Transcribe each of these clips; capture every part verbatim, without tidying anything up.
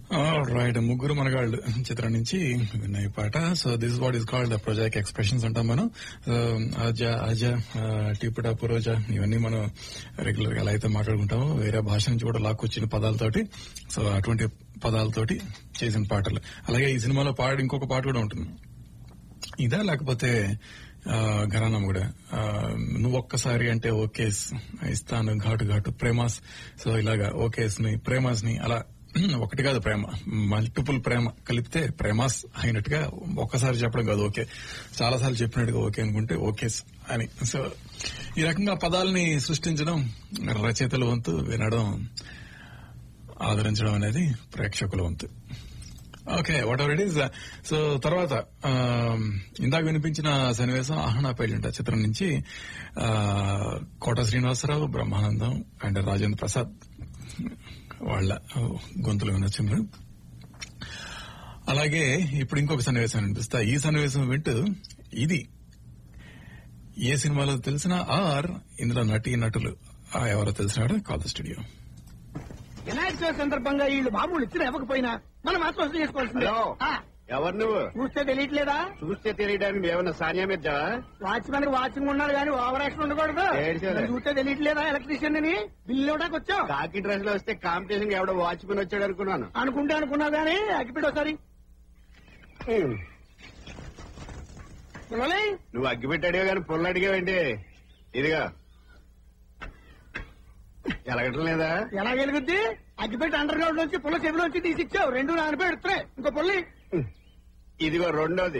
Right, ముగ్గురు మనగాళ్ళు చిత్రం నుంచి విన్న ఈ పాట. So this what is called ప్రొజాక్ expressions అంటాం మనం. అజ అజ టిపుట పురోజ ఇవన్నీ మనం రెగ్యులర్ గా ఎలా అయితే మాట్లాడుకుంటామో వేరే భాష నుంచి కూడా లాక్కొచ్చిన పదాలతోటి, సో అటువంటి పదాలతోటి చేసిన పాటలు. అలాగే ఈ సినిమాలో పాట ఇంకొక పాట కూడా ఉంటుంది. ఇదా లేకపోతే ఘరానం కూడా, నువ్వు ఒక్కసారి అంటే ఓకేస్ ఇస్తాను ఘాటు ఘాటు ప్రేమాస్. సో ఇలాగా ఓకేస్ ని ప్రేమాస్ ని అలా ఒకటి కాదు ప్రేమ, మల్టిపుల్ ప్రేమ కలిపితే ప్రేమాస్ అయినట్టుగా ఒక్కసారి చెప్పడం కాదు ఓకే, చాలా సార్లు చెప్పినట్టుగా ఓకే అనుకుంటే ఓకేస్ అని. సో ఈ రకంగా పదాలని సృష్టించడం రచయితల వంతు, వినడం ఆదరించడం అనేది ప్రేక్షకుల వంతు. Okay, what ever it is. So తర్వాత ఇందాక వినిపించిన సన్నివేశం ఆహనా పేజెంట చిత్రం నుంచి కోట శ్రీనివాసరావు, బ్రహ్మానందం అండ్ రాజేంద్ర ప్రసాద్ వాళ్ళ గొంతులు వినొచ్చు. అలాగే ఇప్పుడు ఇంకొక సన్నివేశం వినిపిస్తా. ఈ సన్నివేశం వింటూ ఇది ఏ సినిమాలో తెలిసినా ఆర్ ఇందులో నటి నటులు ఎవరో తెలిసినాడు call the studio. Vinayaka Chavithi సందర్భంగా వీళ్ళు మామూలు ఇచ్చిన ఇవ్వకపోయినా మనం మాత్రం వసూలు చేసుకోవాల్సిందే. ఎవరు నువ్వు? చూస్తే తెలియట్లేదా? చూస్తే తెలియడానికి ఏమన్నా సానియా మీద వాచ్మెన్ వాచింగ్ ఉన్నారు కానీ ఓవర్ యాక్షన్ ఉండకూడదు. చూస్తే తెలియట్లేదా ఎలక్ట్రీషియన్ అని బిల్లు ఇవ్వడానికి వచ్చావు? కాకి డ్రెస్ లో వస్తే కాంపిటీషన్ ఎవడో వాచ్మెన్ వచ్చాడు అనుకున్నాను. అనుకుంటే అనుకున్నావు కానీ అగ్గిపెట్టి ఒకసారి. నువ్వు అగ్గిపెట్టి అడిగా కానీ పుల్ల అడిగావేంటి? ఇదిగా ఎలగటం లేదా? ఎలా వెలుగుద్ది? అగ్గిపెట్టి అండర్ గ్రౌండ్ నుంచి పుల్ల చెవిలోంచి తీసిచ్చావు. రెండు నాన్నపై ఎడుతున్నాయి. ఇంకో పుల్లి ఇదిగో రెండోది.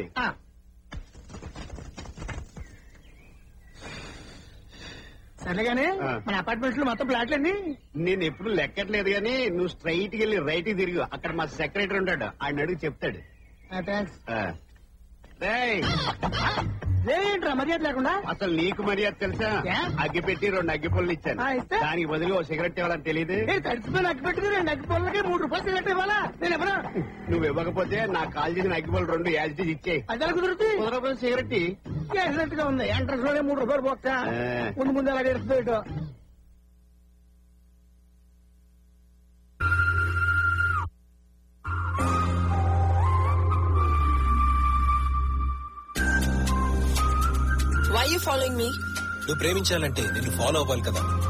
సరేగానే మన అపార్ట్మెంట్స్ లో మొత్తం ఫ్లాట్లండి. నేను ఎప్పుడు లెక్కట్లేదు గానీ నువ్వు స్ట్రైట్ కి వెళ్ళి రైట్ కి తిరిగి అక్కడ మా సెక్రటరీ ఉంటాడు, ఆయన అడిగి చెప్తాడు. థ్యాంక్స్. ఏంట్రా మర్యాద లేకుండా? అసలు నీకు మర్యాద తెలుసా? అగ్గి పెట్టి రెండు అగ్గి పొల్లు ఇచ్చాను, దానికి బదులు ఓ సిగరెట్ ఇవ్వాలని తెలియదు. తడిచిపోయిన అగ్గి పెట్టి రెండు అగ్గి పొల్లకి మూడు రూపాయలు సిగరెట్ ఇవ్వాలా? నేను ఎవరా? నువ్వు ఇవ్వకపోతే నాకు కాల్ చేసిన అగ్గి పొల్లు రెండు యాజిటీస్ ఇచ్చేయి. అది కుదురుతుంది. కుదరపోతే సిగరెట్ చేసినట్టుగా ఉంది. ఎంట్రన్స్ లోనే మూడు రూపాయలు పోతా ముందు ముందు అలాగే ఎడుతుంది. Why are you following me? నువ్వు ప్రేమించాలంటే నిన్ను ఫాలో అవ్వాలి కదా.